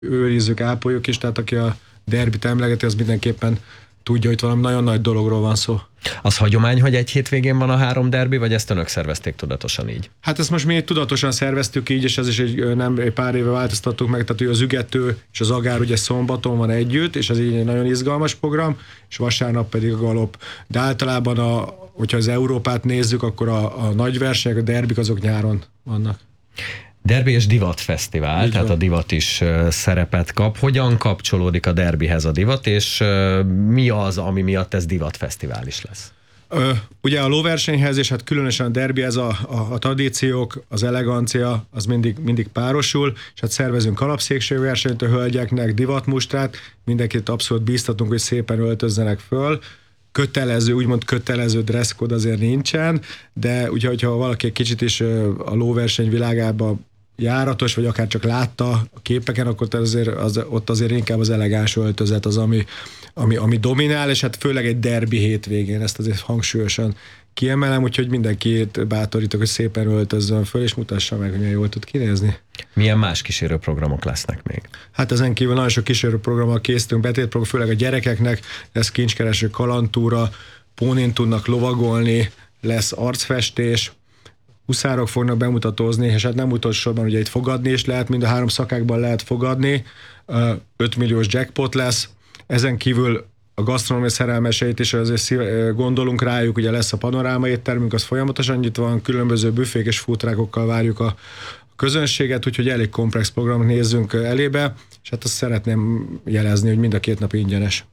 őrizzük, ápoljuk is, tehát aki a derbit emlegeti, az mindenképpen tudja, hogy valami nagyon nagy dologról van szó. Az hagyomány, hogy egy hétvégén van a 3 derbi, vagy ezt önök szervezték tudatosan így? Hát ezt most mi tudatosan szerveztük így, és ez is egy pár éve változtattuk meg, tehát hogy az Ügető és az Agár ugye szombaton van együtt, és ez így egy nagyon izgalmas program, és vasárnap pedig a galop. De általában, hogyha az Európát nézzük, akkor a nagy versenyek, a derbik azok nyáron vannak. Derbi és Divat Fesztivál, Így tehát van. a divat is szerepet kap. Hogyan kapcsolódik a derbihez a divat, és mi az, ami miatt ez Divat Fesztivál is lesz? Ugye a lóversenyhez, és hát különösen a derbihez a tradíciók, az elegancia, az mindig párosul, és hát szervezünk kalapszékségversenyt a hölgyeknek, divatmustrát, mindenkit abszolút bíztatunk, hogy szépen öltözzenek föl. Úgymond kötelező dresscode azért nincsen, de ugye, hogyha valaki egy kicsit is a lóverseny világába járatos, vagy akár csak látta a képeken, akkor ott azért inkább az elegáns öltözet az, ami dominál, és hát főleg egy derbi hétvégén, ezt azért hangsúlyosan kiemelem, úgyhogy mindenkit bátorítok, hogy szépen öltözzön föl, és mutassa meg, hogy milyen jól tud kinézni. Milyen más kísérőprogramok lesznek még? Hát ezen kívül nagyon sok kísérőprogrammal készítünk, betétprogram, főleg a gyerekeknek, lesz kincskereső kalandtúra, pónin tudnak lovagolni, lesz arcfestés, huszárok fognak bemutatózni, és hát nem utolsó sorban ugye itt fogadni is lehet, mind a 3 szakákban lehet fogadni, 5 milliós jackpot lesz, ezen kívül a gasztronómia szerelmeseit is azért gondolunk rájuk, ugye lesz a panoráma éttermünk, az folyamatosan nyitva van, különböző büfék és futrákokkal várjuk a közönséget, úgyhogy elég komplex programot nézzünk elébe, és hát azt szeretném jelezni, hogy mind a 2 nap ingyenes.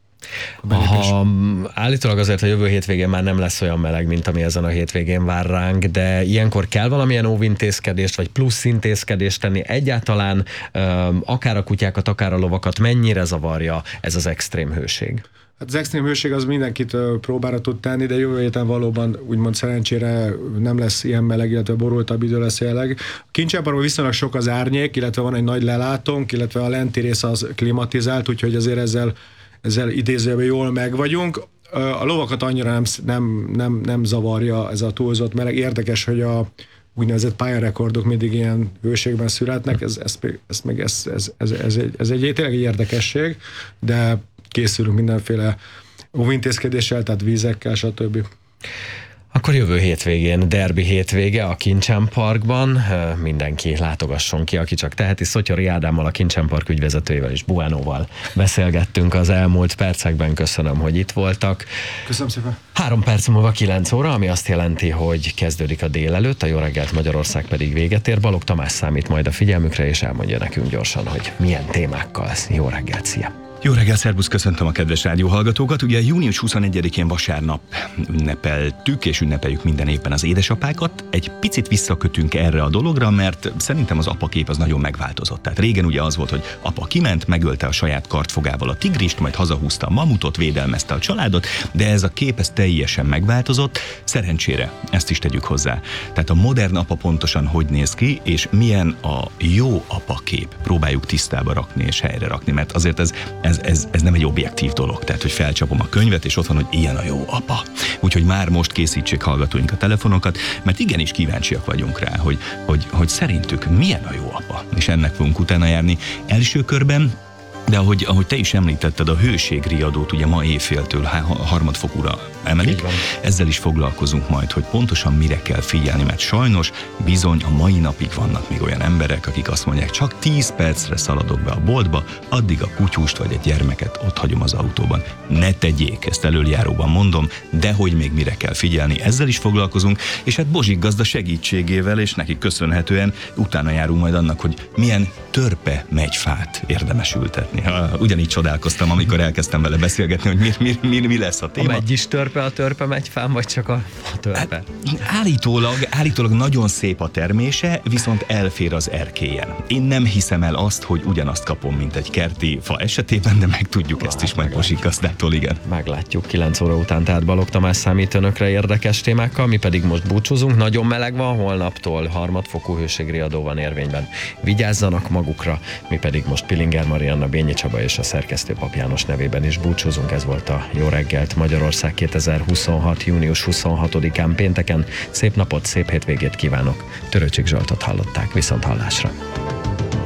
Állítólag azért a jövő hétvégén már nem lesz olyan meleg, mint ami ezen a hétvégén vár ránk, de ilyenkor kell valamilyen óvintézkedést, vagy plusz intézkedést tenni egyáltalán, akár a kutyákat, akár a lovakat, mennyire zavarja ez az extrém hőség? Hát az extrém hőség az mindenkit próbára tud tenni, de jövő héten valóban úgymond szerencsére nem lesz ilyen meleg, illetve borultabb idő lesz jelenleg. A Kincsáparkban viszonylag sok az árnyék, illetve van egy nagy lelátónk, illetve a lenti rész az klimatizált, úgyhogy azért ezzel idézőben jól meg vagyunk. A lovakat annyira nem zavarja ez a túlzott meleg. Érdekes, hogy a úgynevezett pályarekordok mindig ilyen hőségben születnek, ez tényleg egy érdekesség, de készülünk mindenféle óvintézkedéssel, tehát vízekkel, stb. Akkor jövő hétvégén derbi hétvége a Kincsen Parkban. Mindenki látogasson ki, aki csak teheti. Szotyori Ádámmal, a Kincsen Park ügyvezetőjével és Buánóval beszélgettünk az elmúlt percekben. Köszönöm, hogy itt voltak. Köszönöm szépen. 3 perc múlva 9 óra, ami azt jelenti, hogy kezdődik a délelőtt, a Jó reggelt Magyarország pedig véget ér. Balogh Tamás számít majd a figyelmükre, és elmondja nekünk gyorsan, hogy milyen témákkal. Jó reggelt, szia! Jó reggel, szervusz, köszöntöm a kedves rádióhallgatókat. Ugye június 21-én vasárnap ünnepeltük és ünnepeljük minden évben az édesapákat. Egy picit visszakötünk erre a dologra, mert szerintem az apakép az nagyon megváltozott. Tehát régen ugye az volt, hogy apa kiment, megölte a saját kartfogával a tigrist, majd hazahúzta a mamutot, védelmezte a családot, de ez a kép ez teljesen megváltozott. Szerencsére, ezt is tegyük hozzá. Tehát a modern apa pontosan hogy néz ki, és milyen a jó apakép. Próbáljuk tisztába rakni és helyre rakni, mert azért ez nem egy objektív dolog, tehát hogy felcsapom a könyvet, és ott van, hogy ilyen a jó apa. Úgyhogy már most készítsék hallgatóink a telefonokat, mert igenis kíváncsiak vagyunk rá, hogy szerintük milyen a jó apa, és ennek fogunk utána járni első körben. De ahogy te is említetted, a hőségriadót ugye ma éjféltől harmadfokúra emelik. Ezzel is foglalkozunk majd, hogy pontosan mire kell figyelni, mert sajnos bizony a mai napig vannak még olyan emberek, akik azt mondják, csak 10 percre szaladok be a boltba, addig a kutyust vagy egy gyermeket ott hagyom az autóban. Ne tegyék, ezt elöljáróban mondom, de hogy még mire kell figyelni, ezzel is foglalkozunk, és hát Bozsik gazda segítségével és neki köszönhetően utána járunk majd annak, hogy milyen törpe megyfát érdemes ültetni. Ugyanígy csodálkoztam, amikor elkezdtem vele beszélgetni, hogy mi lesz a téma. A megy is törpe a törpe megyfán, vagy csak a törpe? Hát, állítólag nagyon szép a termése, viszont elfér az erkélyen. Én nem hiszem el azt, hogy ugyanazt kapom, mint egy kerti fa esetében, de megtudjuk ezt is majd Bozsik gazdától, igen. Meglátjuk 9 óra után, tehát Balogh Tamás számít önökre érdekes témákkal, mi pedig most búcsúzunk. Nagyon meleg van, holnaptól harmadfokú hőségriadó van érvényben. Vigyázzanak magukra, mi pedig most Pilinger Marianna, Bényi Csaba és a szerkesztő Pap János nevében is búcsúzunk. Ez volt a Jó reggelt Magyarország 2026. június 26-án pénteken. Szép napot, szép hétvégét kívánok. Törőcsik Zsoltot hallották, viszont hallásra.